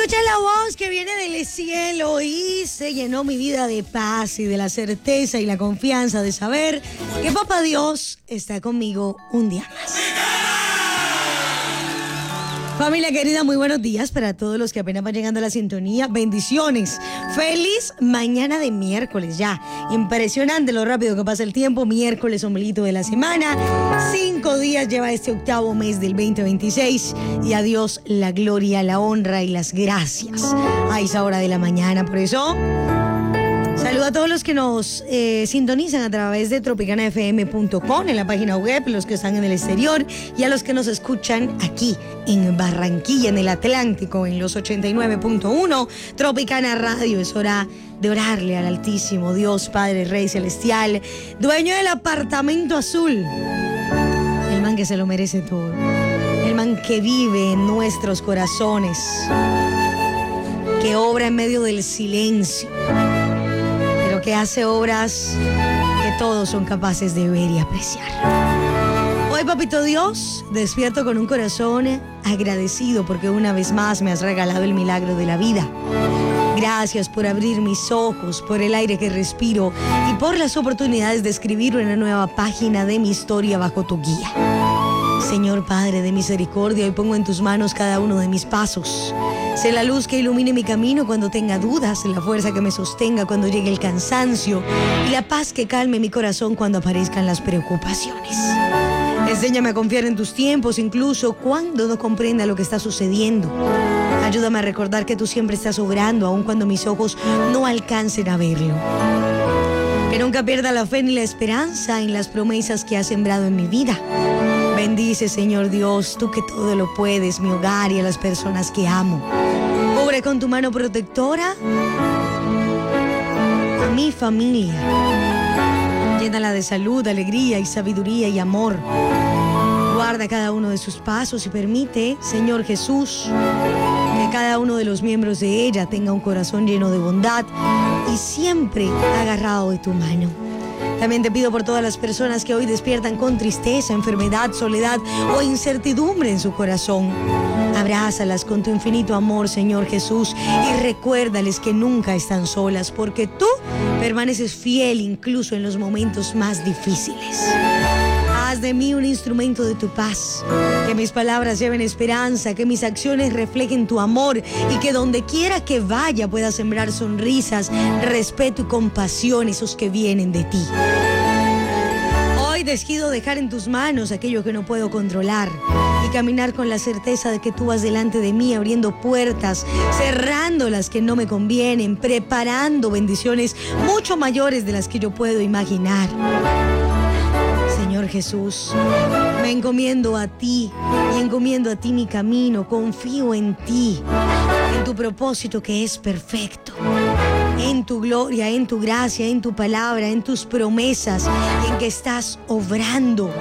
Escucha la voz que viene del cielo y se llenó mi vida de paz y de la certeza y la confianza de saber que Papá Dios está conmigo un día más. Familia querida, muy buenos días para todos los que apenas van llegando a la sintonía. Bendiciones. Feliz mañana de miércoles ya. Impresionante lo rápido que pasa el tiempo. Miércoles, ombliguito de la semana. 5 días lleva este octavo mes del 2026. Y a Dios la gloria, la honra y las gracias a esa hora de la mañana. Por eso, saludo a todos los que nos sintonizan a través de tropicanafm.com en la página web, los que están en el exterior y a los que nos escuchan aquí en Barranquilla, en el Atlántico, en los 89.1 Tropicana Radio. Es hora de orarle al Altísimo Dios, Padre, Rey Celestial, dueño del apartamento azul, el man que se lo merece todo, el man que vive en nuestros corazones, que obra en medio del silencio, que hace obras que todos son capaces de ver y apreciar. Hoy, Papito Dios, despierto con un corazón agradecido porque una vez más me has regalado el milagro de la vida. Gracias por abrir mis ojos, por el aire que respiro y por las oportunidades de escribir una nueva página de mi historia bajo tu guía. Señor Padre de misericordia, hoy pongo en tus manos cada uno de mis pasos. Sé la luz que ilumine mi camino cuando tenga dudas, la fuerza que me sostenga cuando llegue el cansancio y la paz que calme mi corazón cuando aparezcan las preocupaciones. Enséñame a confiar en tus tiempos, incluso cuando no comprenda lo que está sucediendo. Ayúdame a recordar que tú siempre estás obrando, aun cuando mis ojos no alcancen a verlo. Que nunca pierda la fe ni la esperanza en las promesas que has sembrado en mi vida. Bendice, Señor Dios, tú que todo lo puedes, mi hogar y a las personas que amo. Cubre con tu mano protectora a mi familia. Llénala de salud, alegría y sabiduría y amor. Guarda cada uno de sus pasos y permite, Señor Jesús, que cada uno de los miembros de ella tenga un corazón lleno de bondad y siempre agarrado de tu mano. También te pido por todas las personas que hoy despiertan con tristeza, enfermedad, soledad o incertidumbre en su corazón. Abrázalas con tu infinito amor, Señor Jesús, y recuérdales que nunca están solas, porque tú permaneces fiel incluso en los momentos más difíciles. Haz de mí un instrumento de tu paz, que mis palabras lleven esperanza, que mis acciones reflejen tu amor y que donde quiera que vaya pueda sembrar sonrisas, respeto y compasión, esos que vienen de ti. Hoy decido dejar en tus manos aquello que no puedo controlar y caminar con la certeza de que tú vas delante de mí abriendo puertas, cerrando las que no me convienen, preparando bendiciones mucho mayores de las que yo puedo imaginar. Señor Jesús, me encomiendo a ti y encomiendo a ti mi camino. Confío en ti, en tu propósito que es perfecto, en tu gloria, en tu gracia, en tu palabra, en tus promesas y en que estás obrando.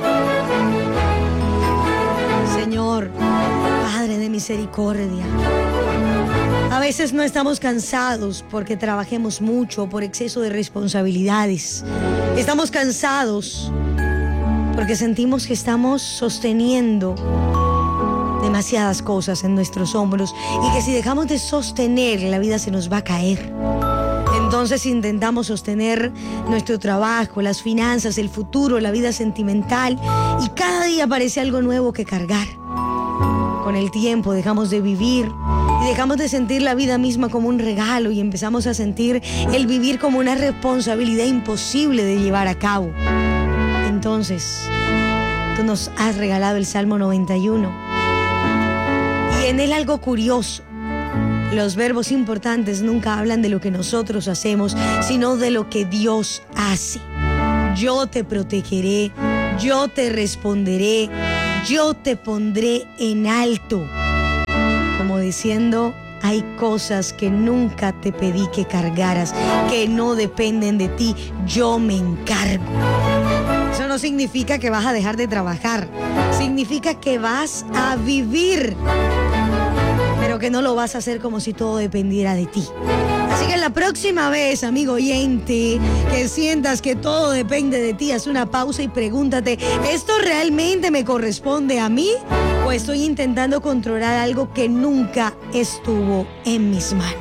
Señor, Padre de misericordia, a veces no estamos cansados porque trabajemos mucho o por exceso de responsabilidades. Estamos cansados porque sentimos que estamos sosteniendo demasiadas cosas en nuestros hombros y que si dejamos de sostener, la vida se nos va a caer. Entonces intentamos sostener nuestro trabajo, las finanzas, el futuro, la vida sentimental y cada día aparece algo nuevo que cargar. Con el tiempo dejamos de vivir y dejamos de sentir la vida misma como un regalo y empezamos a sentir el vivir como una responsabilidad imposible de llevar a cabo. Entonces, tú nos has regalado el Salmo 91 y en él algo curioso. Los verbos importantes nunca hablan de lo que nosotros hacemos, sino de lo que Dios hace. Yo te protegeré, yo te responderé, yo te pondré en alto. Como diciendo, hay cosas que nunca te pedí que cargaras, que no dependen de ti, yo me encargo. Eso no significa que vas a dejar de trabajar, significa que vas a vivir, pero que no lo vas a hacer como si todo dependiera de ti. Así que la próxima vez, amigo oyente, que sientas que todo depende de ti, haz una pausa y pregúntate, ¿esto realmente me corresponde a mí? o estoy intentando controlar algo que nunca estuvo en mis manos.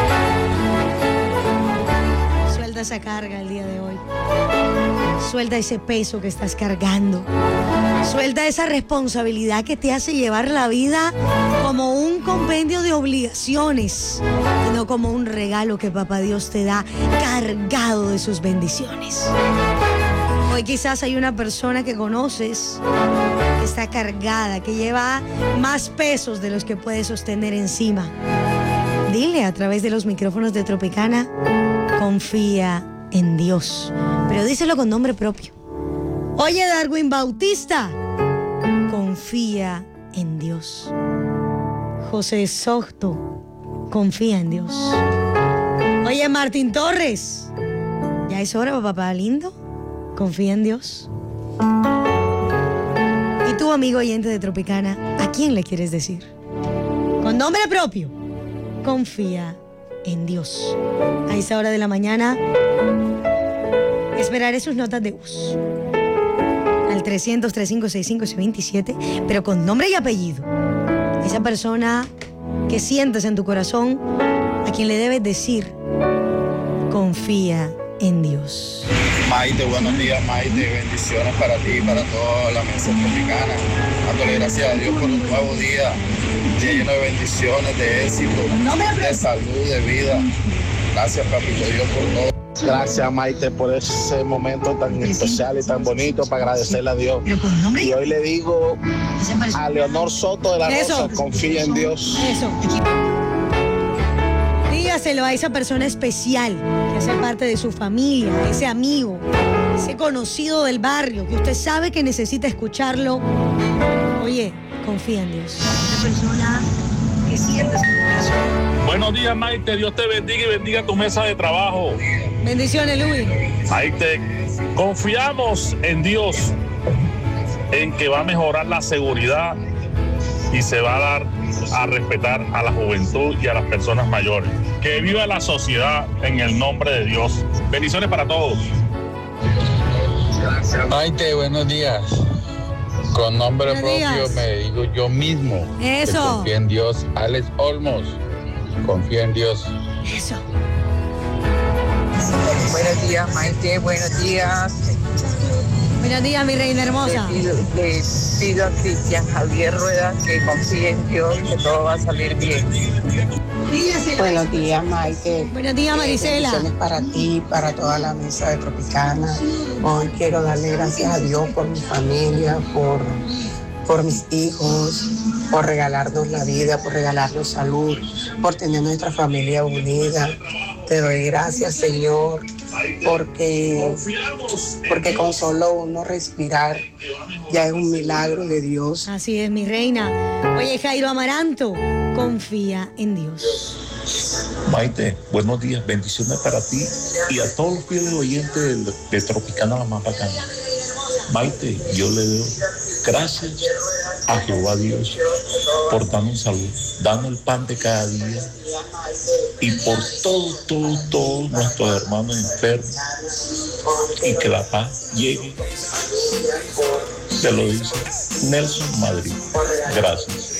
Suelta esa carga el día de hoy. Suelta ese peso que estás cargando. Suelta esa responsabilidad que te hace llevar la vida como un compendio de obligaciones y no como un regalo que Papá Dios te da cargado de sus bendiciones. Hoy quizás hay una persona que conoces que está cargada, que lleva más pesos de los que puede sostener encima. Dile a través de los micrófonos de Tropicana, confía en Dios, pero díselo con nombre propio. Oye, Darwin Bautista, confía en Dios. José Soto, confía en Dios. Oye, Martín Torres, ya es hora, papá lindo, confía en Dios. Y tú, amigo oyente de Tropicana, ¿a quién le quieres decir? Con nombre propio, confía en Dios. A esa hora de la mañana esperaré sus notas de voz al 300-3565-27, pero con nombre y apellido. Esa persona que sientes en tu corazón, a quien le debes decir, confía en Dios. Maite, buenos días, Maite. Bendiciones para ti y para toda la mesa tropicana. Dándole gracias a Dios por un nuevo día lleno de bendiciones, de éxito, de salud, de vida. Gracias, Papito Dios, por todo. Gracias, Maite, por ese momento tan especial y tan bonito para agradecerle a Dios. Y hoy le digo a Leonor Soto de la Rosa, confía en Dios. Eso. Dígaselo a esa persona especial que hace parte de su familia, ese amigo, ese conocido del barrio, que usted sabe que necesita escucharlo. Oye, confía en Dios. Esa persona que sientes en tu corazón. Buenos días, Maite. Dios te bendiga y bendiga tu mesa de trabajo. Bendiciones, Luis. Maite, confiamos en Dios, en que va a mejorar la seguridad y se va a dar a respetar a la juventud y a las personas mayores. Que viva la sociedad en el nombre de Dios. Bendiciones para todos. Maite, buenos días. Con nombre propio me digo yo mismo. Eso. Confía en Dios. Alex Olmos. Confía en Dios. Eso. Buenos días, Maite. Buenos días. Buenos días, mi reina hermosa. Le pido a Cristian Javier Rueda que confíe en Dios, que todo va a salir bien. Buenos días, Maite. Buenos días, Marisela. Bendiciones para ti, para toda la mesa de Tropicana. Hoy quiero darle gracias a Dios por mi familia, por mis hijos, por regalarnos la vida, por regalarnos salud, por tener nuestra familia unida. Te doy gracias, Señor, porque con solo uno respirar ya es un milagro de Dios. Así es, mi reina. Oye, Jairo Amaranto, confía en Dios. Maite, buenos días, bendiciones para ti y a todos los fieles oyentes de Tropicana La Más Bacana. Maite, yo le doy gracias a Jehová Dios por darnos salud, darnos el pan de cada día y por todos nuestros hermanos enfermos, y que la paz llegue. Se lo dice Nelson Madrid. Gracias.